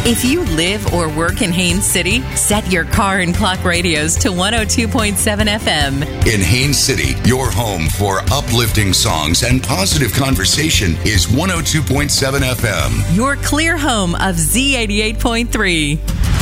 If you live or work in Haines City, set your car and clock radios to 102.7 FM. In Haines City, your home for uplifting songs and positive conversation is 102.7 FM. Your clear home of Z88.3.